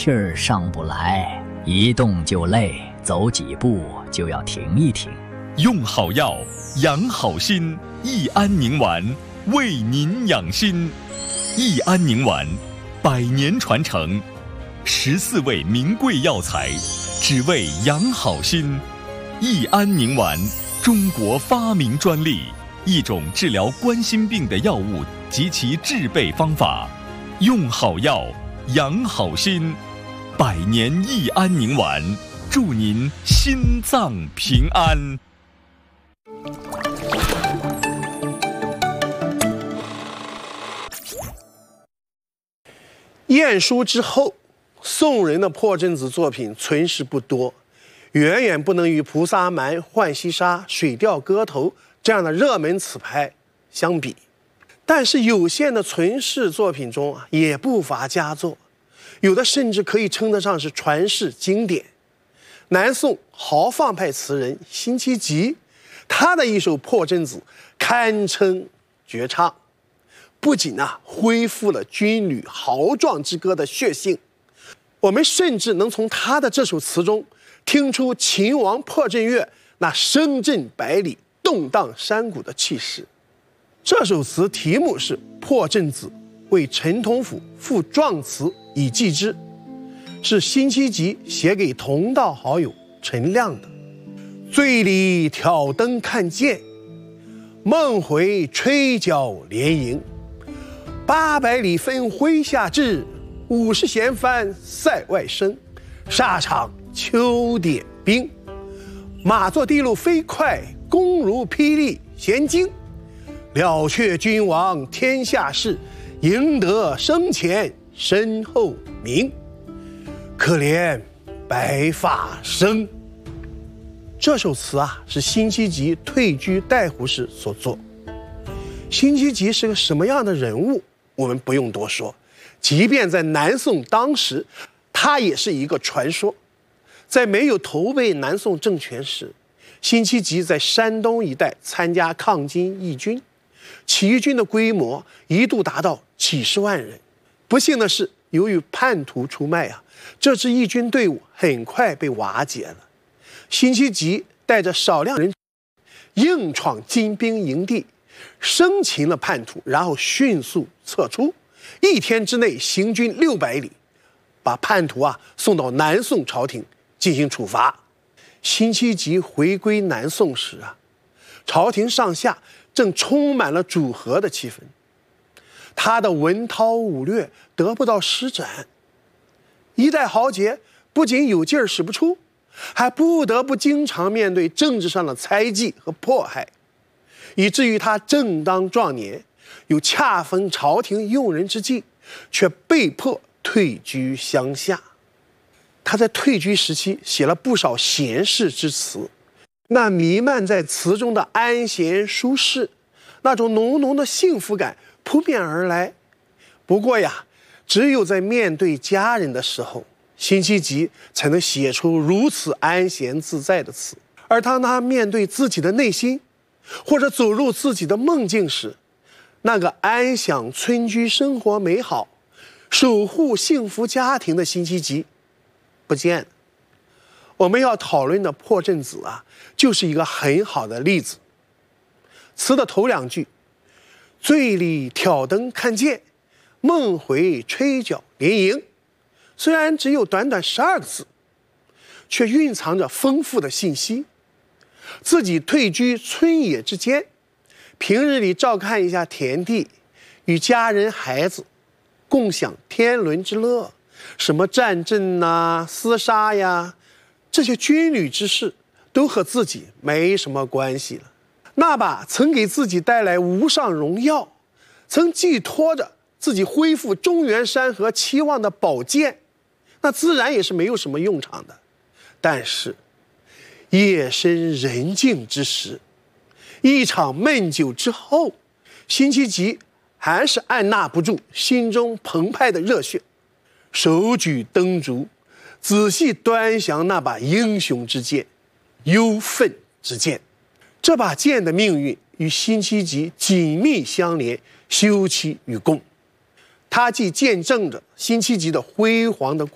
气儿上不来，一动就累，走几步就要停一停。 用好药，养好心，益安宁丸为您养心。益安宁丸100年传承，14味名贵药材，只为养好心。益安宁丸，中国发明专利，一种治疗冠心病的药物及其制备方法。用好药，养好心。100年益安宁丸，祝您心脏平安。 晏殊之后，宋人的破阵子作品存世不多，远远不能与菩萨蛮、浣溪沙、水调歌头这样的热门词牌相比。但是有限的存世作品中也不乏佳作，有的甚至可以称得上是传世经典。南宋豪放派词人辛弃疾，他的一首破阵子堪称绝唱，不仅恢复了军旅豪壮之歌的血性，我们甚至能从他的这首词中听出秦王破阵乐那声震百里、动荡山谷的气势。这首词题目是《破阵子为陈同甫赋壮词以寄之》，是辛弃疾写给同道好友陈亮的。醉里挑灯看剑，梦回吹角连营。800里分麾下炙，50弦翻塞外声。沙场秋点兵，马作的路飞快，弓如霹雳弦惊。了却君王天下事，赢得生前身后名。可怜白发生。这首词是辛弃疾退居带湖时所作。辛弃疾是个什么样的人物，我们不用多说，即便在南宋当时，他也是一个传说。在没有投奔南宋政权时，辛弃疾在山东一带参加抗金义军，起义军的规模一度达到几十万人。不幸的是，由于叛徒出卖这支义军队伍很快被瓦解了。辛弃疾带着少量人硬闯金兵营地，生擒了叛徒，然后迅速撤出。1天之内行军600里，把叛徒送到南宋朝廷进行处罚。辛弃疾回归南宋时朝廷上下正充满了主和的气氛，他的文韬武略得不到施展，一代豪杰不仅有劲儿使不出，还不得不经常面对政治上的猜忌和迫害，以至于他正当壮年，又恰逢朝廷用人之际，却被迫退居乡下。他在退居时期写了不少闲适之词，那弥漫在词中的安闲舒适，那种浓浓的幸福感扑面而来。不过只有在面对家人的时候，辛弃疾才能写出如此安闲自在的词。而当他面对自己的内心，或者走入自己的梦境时，那个安享村居生活美好、守护幸福家庭的辛弃疾不见了。我们要讨论的破阵子就是一个很好的例子。词的头2句，醉里挑灯看剑，梦回吹角连营，虽然只有短短12个字，却蕴藏着丰富的信息。自己退居村野之间，平日里照看一下田地，与家人孩子共享天伦之乐，什么战阵厮杀这些军旅之事都和自己没什么关系了。那把曾给自己带来无上荣耀，曾寄托着自己恢复中原山河期望的宝剑，那自然也是没有什么用场的。但是夜深人静之时，一场闷酒之后，辛弃疾还是按捺不住心中澎湃的热血，手举灯烛，仔细端详那把英雄之剑，忧愤之剑。这把剑的命运与辛弃疾紧密相连，休戚与共。它既见证着辛弃疾的辉煌的